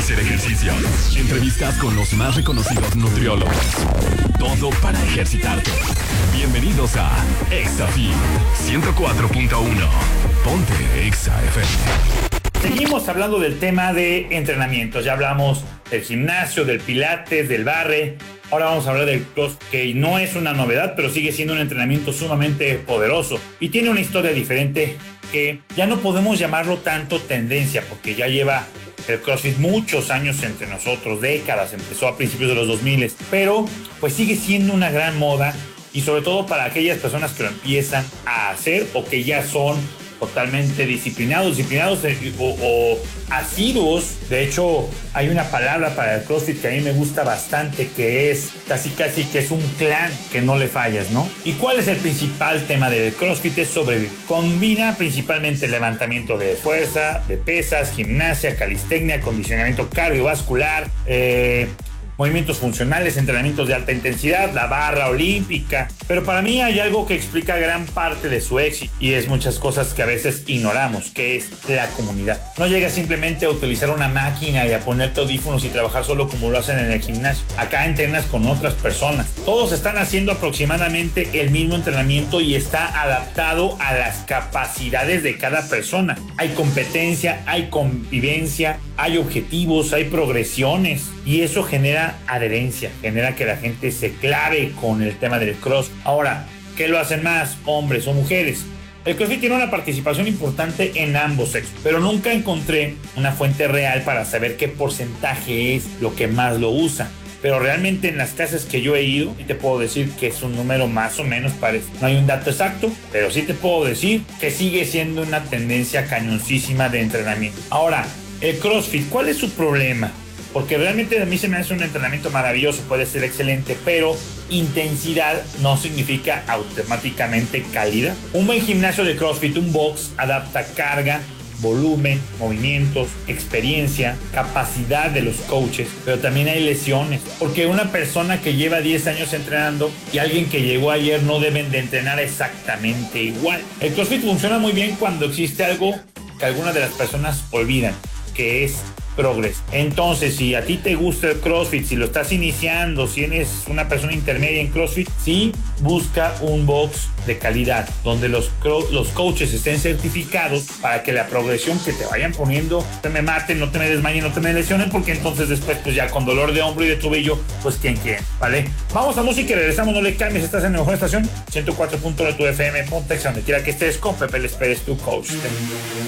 hacer ejercicio. Entrevistas con los más reconocidos nutriólogos. Todo para ejercitarte. Bienvenidos a ExaFit 104.1. Ponte Exa FM. Seguimos hablando del tema de entrenamiento. Ya hablamos del gimnasio, del pilates, del barre. Ahora vamos a hablar del cross, que no es una novedad, pero sigue siendo un entrenamiento sumamente poderoso. Y tiene una historia diferente que ya no podemos llamarlo tanto tendencia, porque ya lleva el CrossFit muchos años entre nosotros, décadas, empezó a principios de los 2000, pero pues sigue siendo una gran moda y sobre todo para aquellas personas que lo empiezan a hacer o que ya son totalmente disciplinados o asiduos. De hecho, hay una palabra para el CrossFit que a mí me gusta bastante, que es casi que es un clan que no le fallas, ¿no? ¿Y cuál es el principal tema del CrossFit? Es sobrevivir. Combina principalmente levantamiento de fuerza, de pesas, gimnasia, calistenia, acondicionamiento cardiovascular, movimientos funcionales, entrenamientos de alta intensidad, la barra olímpica. Pero para mí hay algo que explica gran parte de su éxito y es muchas cosas que a veces ignoramos, que es la comunidad. No llegas simplemente a utilizar una máquina y a ponerte audífonos y trabajar solo como lo hacen en el gimnasio. Acá entrenas con otras personas. Todos están haciendo aproximadamente el mismo entrenamiento y está adaptado a las capacidades de cada persona. Hay competencia, hay convivencia, hay objetivos, hay progresiones y eso genera adherencia, genera que la gente se clave con el tema del cross. Ahora, ¿qué lo hacen más, hombres o mujeres? El CrossFit tiene una participación importante en ambos sexos, pero nunca encontré una fuente real para saber qué porcentaje es lo que más lo usa. Pero realmente en las clases que yo he ido, sí te puedo decir que es un número más o menos parecido. No hay un dato exacto, pero sí te puedo decir que sigue siendo una tendencia cañoncísima de entrenamiento. Ahora, el CrossFit, ¿cuál es su problema? Porque realmente a mí se me hace un entrenamiento maravilloso, puede ser excelente, pero intensidad no significa automáticamente calidad. Un buen gimnasio de CrossFit, un box, adapta carga, volumen, movimientos, experiencia, capacidad de los coaches, pero también hay lesiones, porque una persona que lleva 10 años entrenando y alguien que llegó ayer no deben de entrenar exactamente igual. El CrossFit funciona muy bien cuando existe algo que algunas de las personas olvidan, que es progreso. Entonces, si a ti te gusta el CrossFit, si lo estás iniciando, si eres una persona intermedia en CrossFit, sí, busca un box de calidad, donde los coaches estén certificados para que la progresión que te vayan poniendo no te me maten, no te me desmayen, no te me lesionen, porque entonces después, pues ya con dolor de hombro y de tobillo, pues quién quiere, ¿vale? Vamos a música y regresamos, no le cambies, estás en la mejor estación, 104.9 tu FM, Ponte Exa, donde quiera que estés, con Pepe Les Pérez, tu coach.